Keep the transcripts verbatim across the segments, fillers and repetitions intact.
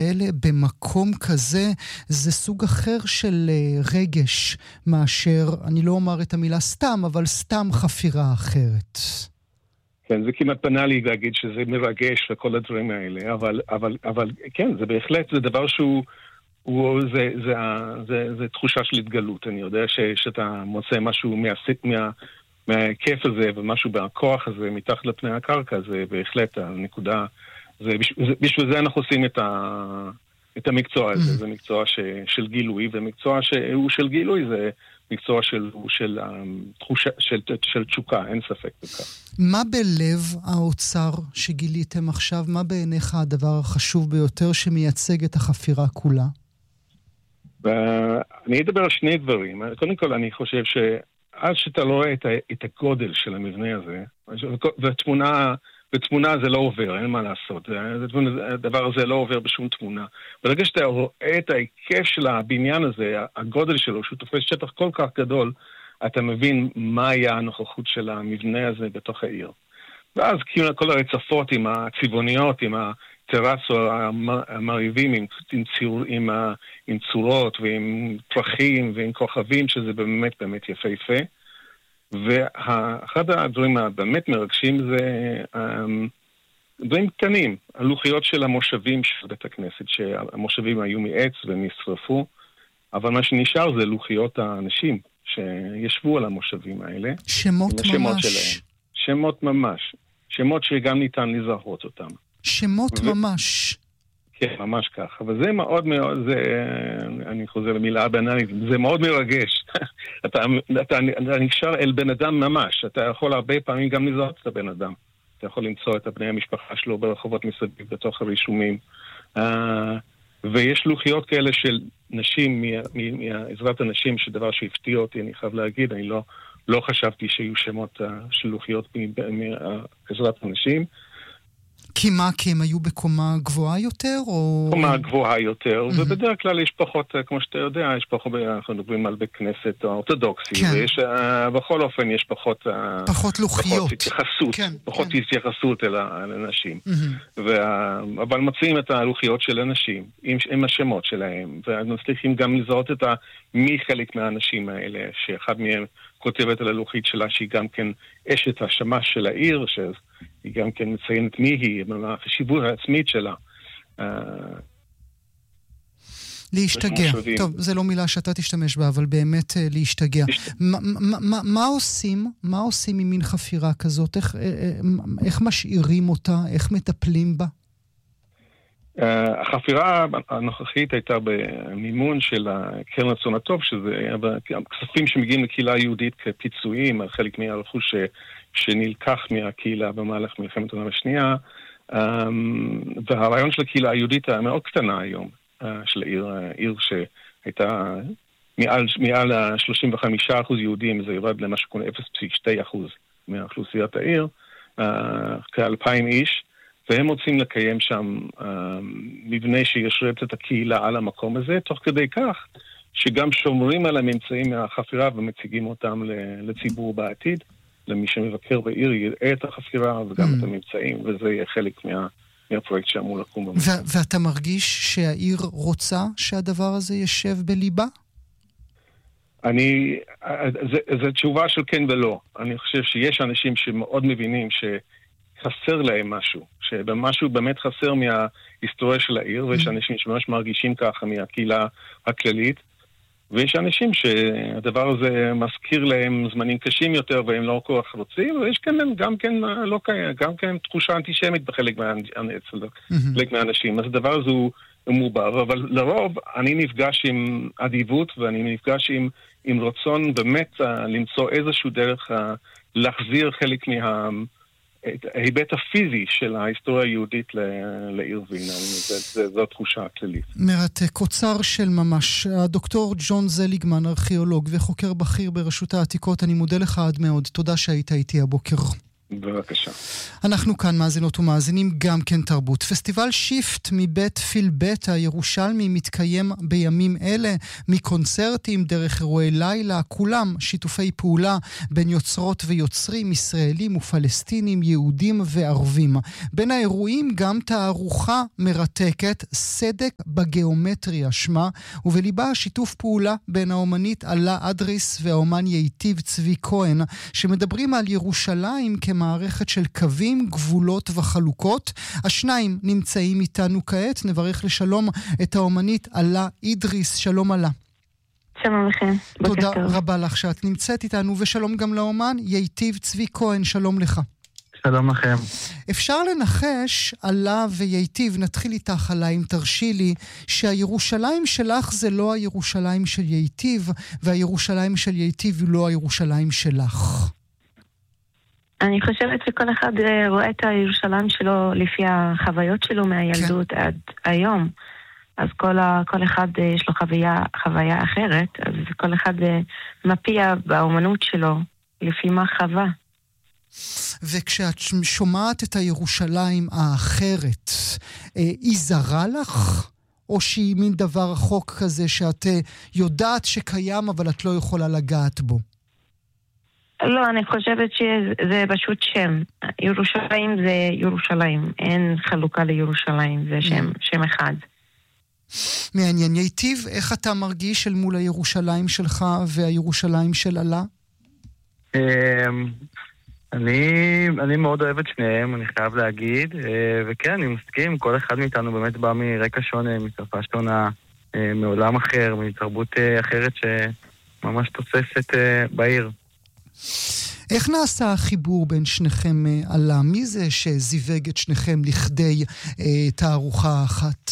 כאלה במקום כזה, זה סוג אחר של רגש מאשר, אני לא אומר את המילה סתם, אבל סתם חפירה אחרת. כן, זה כמעט בנאלי להגיד שזה מרגש וכל הדברים האלה, אבל, אבל, אבל כן, זה בהחלט, זה דבר שהוא, הוא, זה, זה, זה, זה, זה תחושה של התגלות. אני יודע ש, שאתה מוצא משהו מהסית, מה, מהכיף הזה ומשהו בכוח הזה מתחת לפני הקרקע, זה בהחלט הנקודה, זה, זה, בשביל זה אנחנו עושים את, ה, את המקצוע הזה, זה מקצוע ש, של גילוי, ומקצוע שהוא של גילוי זה מקצוע של, של, תחושה, של, של תשוקה, אין ספק בכך. מה בלב האוצר שגיליתם עכשיו? מה בעיניך הדבר החשוב ביותר שמייצג את החפירה כולה? אני אדבר על שני דברים. קודם כל, אני חושב שעד שאתה לא רואה את הגודל של המבנה הזה, והתמונה, בתמונה זה לא עובר, אין מה לעשות. הדבר הזה לא עובר בשום תמונה. ברגע שאתה רואה את ההיקף של הבניין הזה, הגודל שלו, שהוא תופס שטח כל כך גדול, אתה מבין מה היה הנוכחות של המבנה הזה בתוך העיר. ואז כאילו כל הרצפות עם הצבעוניות, עם הטרסו המרהיבים, עם, עם, צור, עם, עם צורות ועם פרחים ועם כוכבים, שזה באמת באמת יפה יפה. ואחד הדברים הבאמת מרגשים זה דברים קטנים, הלוחיות של המושבים של בית הכנסת, שהמושבים היו מעץ והם נשרפו, אבל מה שנשאר זה לוחיות האנשים שישבו על המושבים האלה. שמות ממש. שלהם. שמות ממש. שמות שגם ניתן לזהות אותם. שמות ו... ממש. כן, ממש כך. אבל זה מאוד מאוד, זה, אני חוזר למילה בנאלית, זה מאוד מרגש. אתה, אתה, אתה נקשר אל בן אדם ממש. אתה יכול הרבה פעמים גם לזהות את הבן אדם. אתה יכול למצוא את בני המשפחה שלו ברחובות מסביב, בתוך הרישומים. Uh, ויש לוחיות כאלה של נשים, מעזרת הנשים, שדבר שהפתיע אותי, אני חייב להגיד, אני לא, לא חשבתי שיהיו שמות uh, של לוחיות מעזרת הנשים. כי מה? כי הם היו בקומה גבוהה יותר? או... קומה גבוהה יותר, mm-hmm. ובדרך כלל יש פחות, כמו שאתה יודע, יש פחות, אנחנו מדברים על בית כנסת האורתודוקסי, כן. ויש, uh, בכל אופן יש פחות... Uh, פחות לוחיות. פחות התייחסות, כן, פחות כן. התייחסות אל האנשים. Mm-hmm. וה, אבל מוצאים את הלוחיות של אנשים, עם, עם השמות שלהם, ומצליחים גם לזהות את מי חלק מהאנשים האלה, שאחד מהם כותבת על הלוחית שלה, שהיא גם כן אשת השמש של העיר, שהיא גם כן מציינת מי היא, מה החשיבות העצמית שלה. להשתגע. טוב, זה לא מילה שאתה תשתמש בה, אבל באמת להשתגע. מה עושים? מה עושים עם מין חפירה כזאת? איך משאירים אותה? איך מטפלים בה? החפירה הנוכחית הייתה במימון של קרן רצון הטוב, שזה כספים שמגיעים לקהילה היהודית כפיצויים, חלק מהרכוש שנלקח מהקהילה במהלך מלחמת העולם השנייה, והרעיון של הקהילה היהודית היה מאוד קטנה היום, של עיר, עיר שהייתה מעל, מעל שלושים וחמישה אחוז יהודים, זה ירד למשהו כמו אפס נקודה שתיים אחוז מאוכלוסיית העיר, כאלפיים איש, והם רוצים לקיים שם אה, מבנה שישרת את הקהילה על המקום הזה, תוך כדי כך שגם שומרים על הממצאים מהחפירה ומציגים אותם לציבור בעתיד, למי שמבקר בעיר יראה את החפירה וגם mm. את הממצאים, וזה יהיה חלק מה, מהפרויקט שאמור לקום במקום. ו- ואתה מרגיש שהעיר רוצה שהדבר הזה ישב בליבה? אני, זו תשובה של כן ולא. אני חושב שיש אנשים שמאוד מבינים ש... חסר להם משהו, שבמשהו באמת חסר מההיסטוריה של העיר, ויש אנשים שממש מרגישים ככה מהקהילה הכללית, ויש אנשים שהדבר הזה מזכיר להם זמנים קשים יותר, והם לא כל כך רוצים, ויש כאן גם כן, לא קיים, גם כן תחושה אנטישמית בחלק מהאנשים. אז הדבר הזה הוא מובר, אבל לרוב אני נפגש עם אדיבות, ואני נפגש עם, עם רצון באמת למצוא איזשהו דרך להחזיר חלק מה... את ההיבט הפיזי של ההיסטוריה היהודית לעיר וינה. זו התחושה הכללית. מרתק, קוצר של ממש. הדוקטור ג'ון זליגמן, ארכיאולוג וחוקר בכיר ברשות העתיקות, אני מודה לך עד מאוד. תודה שהיית איתי הבוקר. בבקשה. אנחנו כאן מאזינות ומאזינים גם כן תרבות. פסטיבל שיפט מבית פילבט הירושלמי מתקיים בימים אלה, מקונצרטים דרך אירועי לילה, כולם שיתופי פעולה בין יוצרות ויוצרים ישראלים ופלסטינים, יהודים וערבים. בין האירועים גם תערוכה מרתקת, סדק בגיאומטריה שמה, ובליבה שיתוף פעולה בין האומנית אלה אדריס והאומן ייטיב צבי כהן, שמדברים על ירושלים כמערכת של קווים, גבולות וחלוקות. השניים נמצאים איתנו כעת. נברך לשלום את האומנית אלה אדריס. שלום אלה. שלום לכם. תודה רבה לך שאת נמצאת איתנו, ושלום גם לאומן ייטיב צבי כהן. שלום לך. שלום לכם. אפשר לנחש, אלה וייטיב, נתחיל איתך אלה אם תרשי לי, שהירושלים שלך זה לא הירושלים של ייטיב, והירושלים של ייטיב היא לא הירושלים שלך. אני חושבת שכל אחד רואה את הירושלים שלו לפי החוויות שלו מהילדות כן. עד היום. אז כל, ה, כל אחד יש לו חוויה, חוויה אחרת, אז כל אחד מפיע באומנות שלו לפי מה חווה. וכשאת שומעת את הירושלים האחרת, היא זרה לך? או שהיא מין דבר רחוק כזה שאת יודעת שקיים אבל את לא יכולה לגעת בו? לא, אני חושבת שזה פשוט שם. ירושלים זה ירושלים. אין חלוקה לירושלים, זה שם, שם אחד. מעניין. ייטיב, איך אתה מרגיש אל מול הירושלים שלך והירושלים של אלה? אני, אני מאוד אוהב את שניהם, אני חייב להגיד, וכן, אני מסכים, כל אחד מאיתנו באמת בא מרקע שונה, משפה שונה, מעולם אחר, מתרבות אחרת שממש תוססת בעיר. איך נעשה החיבור בין שניכם אלה? מי זה שזיווג את שניכם לכדי אה, תערוכה אחת?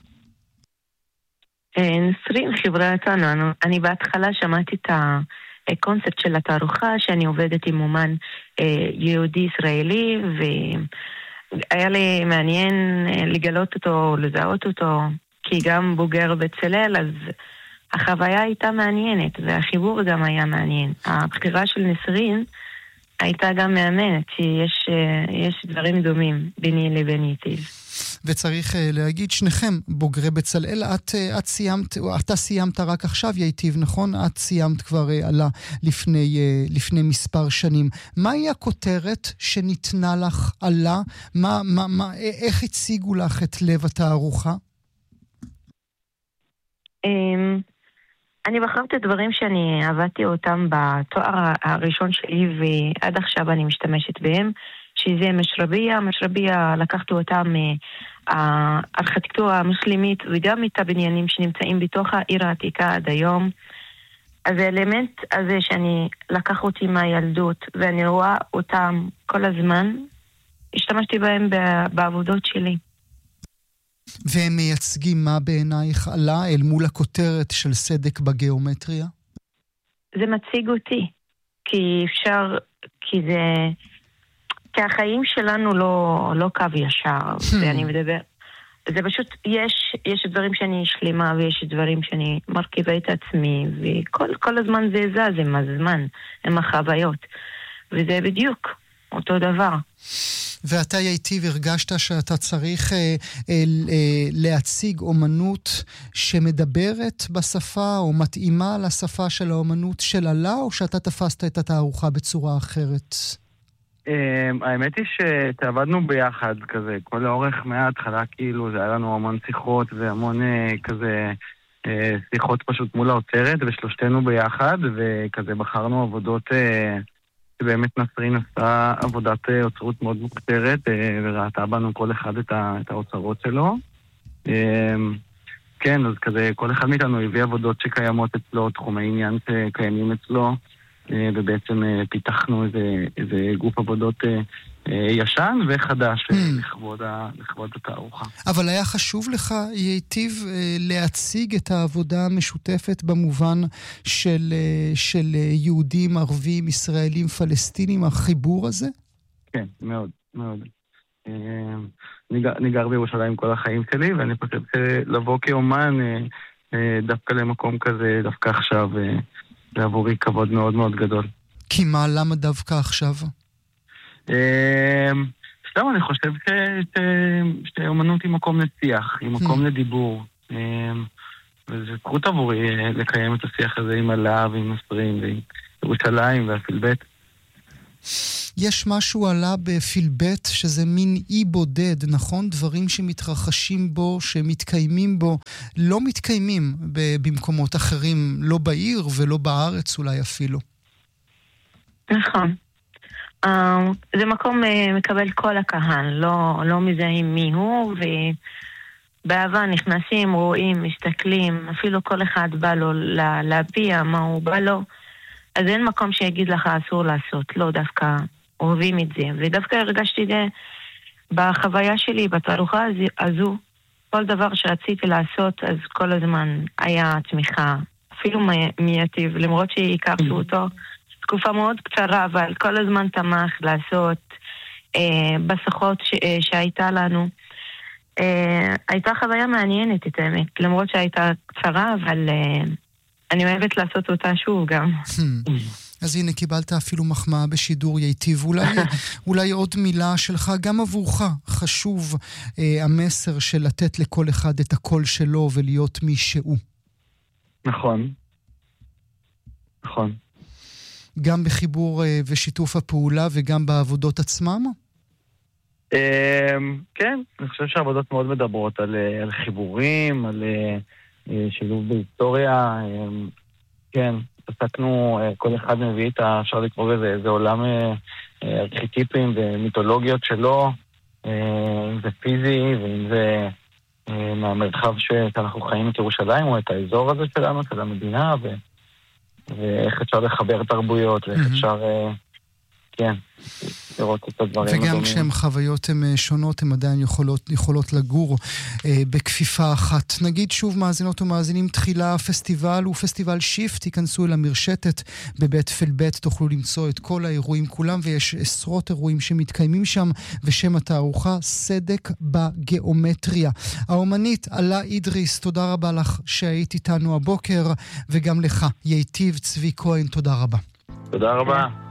נסרין חיברה אותנו. אני בהתחלה שמעתי את הקונספט של התערוכה, שאני עובדת עם אומן אה, יהודי-ישראלי, והיה לי מעניין לגלות אותו, לזהות אותו, כי גם בוגר בצלאל, אז החוויה הייתה מעניינת, והחיבור גם היה מעניין. הבחירה של נסרין הייתה גם מאמנת, כי יש, יש דברים דומים ביני לבין ייטיב. וצריך להגיד, שניכם בוגרי בצלאל, את, את סיימת, אתה סיימת רק עכשיו ייטיב, נכון? את סיימת כבר עלה לפני, לפני מספר שנים. מהי הכותרת שניתנה לך עלה? מה, מה, מה, איך הציגו לך את לב התערוכה? אני בחרתי דברים שאני עבדתי אותם בתואר הראשון שלי, ועד עכשיו אני משתמשת בהם, שזה משרביה. משרביה לקחתי אותם מהארכיטקטורה המוסלמית, וגם את הבניינים שנמצאים בתוך העיר העתיקה עד היום. אז האלמנט הזה שאני לקח אותי מהילדות, ואני רואה אותם כל הזמן, השתמשתי בהם בעבודות שלי. והם מייצגים מה בעינייך עלה אל מול הכותרת של סדק בגיאומטריה? זה מציג אותי, כי אפשר, כי זה, כי החיים שלנו לא, לא קו ישר, ואני מדבר, זה פשוט, יש, יש דברים שאני שלמה, ויש דברים שאני מרכיבה את עצמי, וכל כל הזמן זה זז עם הזמן, עם החוויות, וזה בדיוק אותו דבר. ואתה ייטיב, הרגשת שאתה צריך אה, אה, אה, להציג אומנות שמדברת בשפה או מתאימה לשפה של האומנות של עלה, או שאתה תפסת את התערוכה בצורה אחרת? האמת היא שתעבדנו ביחד כזה, כל האורך מההתחלה כאילו, זה היה לנו המון שיחות והמון כזה שיחות פשוט מול האוצרת, ושלושתנו ביחד, וכזה בחרנו עבודות שבאמת נסרין עשה עבודת אוצרות מאוד מוקטרת, וראתה בנו כל אחד את האוצרות שלו. כן, אז כזה כל אחד מאיתנו הביא עבודות שקיימות אצלו, תחומי עניין שקיימים אצלו, ובעצם פיתחנו איזה, איזה גוף עבודות ישן וחדש לכבוד, לכבוד התערוכה. אבל היה חשוב לך, ייטיב, להציג את העבודה המשותפת במובן של, של יהודים, ערבים, ישראלים, פלסטינים, החיבור הזה? כן, מאוד, מאוד. אני גר, אני גר בירושלים כל החיים שלי, ואני חושב שלבוא כאומן דווקא למקום כזה, דווקא עכשיו, זה עבורי כבוד מאוד מאוד גדול. כי מה, למה דווקא עכשיו? סתם, אני חושב שאומנות היא מקום לשיח, היא מקום לדיבור. וזה זכות עבורי לקיים את השיח הזה עם הלהב, עם הספרים, ועם ירושלים והפילבט. יש משהו עלה בפילבט שזה מין אי בודד, נכון? דברים שמתרחשים בו, שמתקיימים בו, לא מתקיימים במקומות אחרים, לא בעיר ולא בארץ אולי אפילו. נכון. זה מקום מקבל כל הקהל, לא, לא מזהים מי הוא, ובאהבה נכנסים, רואים, מסתכלים, אפילו כל אחד בא לו להביע מה הוא בא לו, אז אין מקום שיגיד לך אסור לעשות, לא, דווקא אוהבים את זה, ודווקא הרגשתי את זה בחוויה שלי, בתערוכה הזו, כל דבר שרציתי לעשות, אז כל הזמן היה תמיכה, אפילו מייטיב, למרות שהכרתי אותו, תקופה מאוד קצרה, אבל כל הזמן תמך לעשות אה, בשיחות ש, אה, שהייתה לנו. אה, הייתה חוויה מעניינת, את האמת, למרות שהייתה קצרה, אבל אה, אני אוהבת לעשות אותה שוב גם. אז הנה, קיבלת אפילו מחמאה בשידור ייטיב. אולי, אולי עוד מילה שלך, גם עבורך חשוב אה, המסר של לתת לכל אחד את הקול שלו ולהיות מי שהוא. נכון. נכון. גם בחיבור ושיתוף הפעולה וגם בעבודות עצמם? כן, אני חושב שהעבודות מאוד מדברות על, על חיבורים, על שילוב בהיסטוריה. כן, עסקנו, כל אחד מביא את ה... אפשר לקרוא בזה, איזה עולם ארכיטיפים ומיתולוגיות שלו, אם זה פיזי ואם זה מהמרחב שאנחנו חיים את ירושלים, או את האזור הזה שלנו, של המדינה, ו... ואיך אפשר לחבר תרבויות, ואיך אפשר, כן, לראות את הדברים הדומים. וגם כשהן חוויות הן שונות, הן עדיין יכולות, יכולות לגור אה, בכפיפה אחת. נגיד שוב, מאזינות ומאזינים, תחילה פסטיבל הוא פסטיבל שיפט, תיכנסו אל המרשתת בבית פילבט, תוכלו למצוא את כל האירועים כולם, ויש עשרות אירועים שמתקיימים שם, ושם התערוכה סדק בגיאומטריה. האומנית עלה אידריס, תודה רבה לך שהיית איתנו הבוקר, וגם לך, ייטיב צבי כהן, תודה רבה. תודה רבה.